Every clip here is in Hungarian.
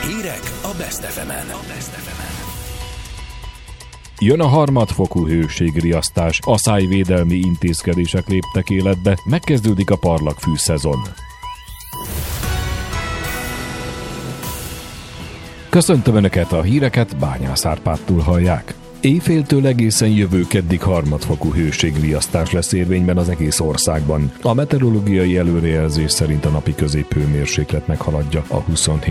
Hírek a Best FM-en. Jön a harmadfokú hőségriasztás, aszályvédelmi intézkedések léptek életbe, megkezdődik a parlagfű szezon. Köszöntöm Önöket, a híreket Bányász Árpádtól hallják. Éjféltől egészen jövő keddig harmadfokú hőségriasztás lesz érvényben az egész országban. A meteorológiai előrejelzés szerint a napi középhőmérséklet meghaladja a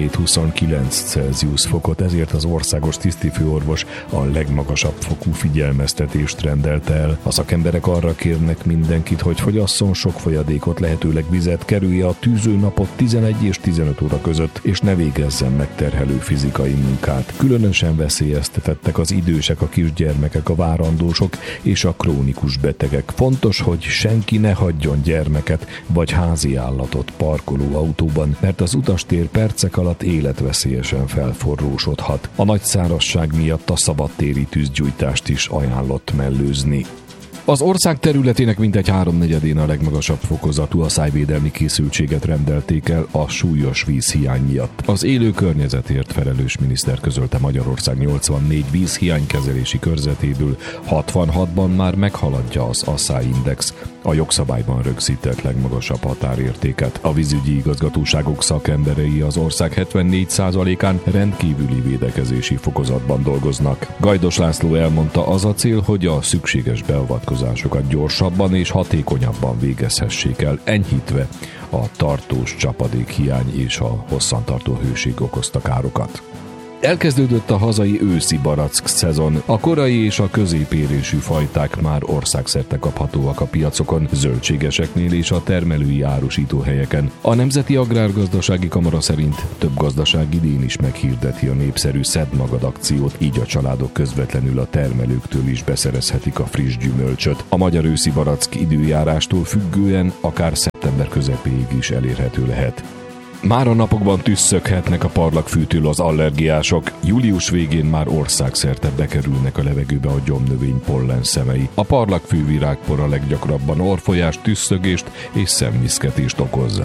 27-29 Celsius fokot, ezért az országos tisztifőorvos a legmagasabb fokú figyelmeztetést rendelte el. A szakemberek arra kérnek mindenkit, hogy fogyasszon sok folyadékot, lehetőleg vizet, kerülje a tűzőnapot 11 és 15 óra között, és ne végezzen megterhelő fizikai munkát. Különösen veszélyeztetettek az idősek, a kisgyermekek, a várandósok és a krónikus betegek. Fontos, hogy senki ne hagyjon gyermeket vagy házi állatot parkolóautóban, mert az utastér percek alatt életveszélyesen felforrósodhat. A nagy szárazság miatt a szabadtéri tűzgyújtást is ajánlott mellőzni. Az ország területének mintegy 3/4-én a legmagasabb fokozatú aszályvédelmi készültséget rendelték el a súlyos vízhiány miatt. Az élő környezetért felelős miniszter közölte, Magyarország 84 vízhiánykezelési körzetéből 66-ban már meghaladja az aszályindex, a jogszabályban rögzített legmagasabb határértéket. A vízügyi igazgatóságok szakemberei az ország 74%-án rendkívüli védekezési fokozatban dolgoznak. Gajdos László elmondta, az a cél, hogy a szükséges beavatkozásokat gyorsabban és hatékonyabban végezhessék el, enyhítve a tartós csapadékhiány és a hosszantartó hőség okozta károkat. Elkezdődött a hazai őszi barack szezon. A korai és a középérésű fajták már országszerte kaphatóak a piacokon, zöldségeseknél és a termelői árusítóhelyeken. A Nemzeti Agrárgazdasági Kamara szerint több gazdaság idén is meghirdeti a népszerű Szedd magad akciót, így a családok közvetlenül a termelőktől is beszerezhetik a friss gyümölcsöt. A magyar őszi barack időjárástól függően akár szeptember közepéig is elérhető lehet. Már a napokban tüsszöghetnek a parlagfűtől az allergiások. Július végén már országszerte bekerülnek a levegőbe a gyomnövény pollenszemei. A parlagfű virágpor a leggyakrabban orrfolyást, tüsszögést és szemviszketést okozza.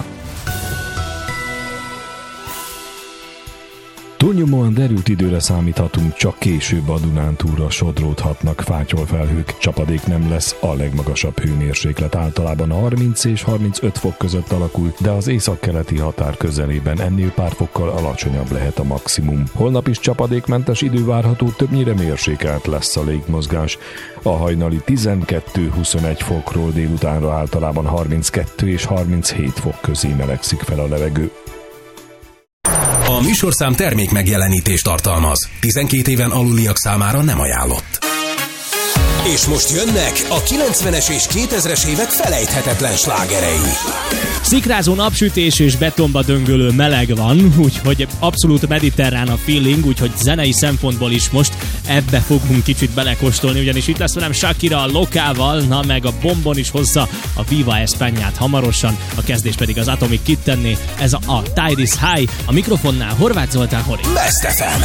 Túlnyomóan derült időre számíthatunk, csak később a Dunántúlra sodródhatnak fátyolfelhők. Csapadék nem lesz, a legmagasabb hőmérséklet általában 30 és 35 fok között alakul, de az északkeleti határ közelében ennél pár fokkal alacsonyabb lehet a maximum. Holnap is csapadékmentes idő várható, többnyire mérsékelt lesz a légmozgás. A hajnali 12-21 fokról délutánra általában 32 és 37 fok közé melegszik fel a levegő. A műsorszám termék megjelenítést tartalmaz. 12 éven aluliak számára nem ajánlott. És most jönnek a 90-es és 2000-es évek felejthetetlen slágerei. Szikrázó napsütés és betonba döngölő meleg van, úgyhogy abszolút mediterrán a feeling, úgyhogy zenei szempontból is most ebbe fogunk kicsit belekóstolni, ugyanis itt lesz velem Shakira a Lokával, na meg a Bombon is hozza a Viva Españát hamarosan, a kezdés pedig az Atomic Kittenné, ez a Tide is High, a mikrofonnál Horváth Zoltán Hori. Best FM.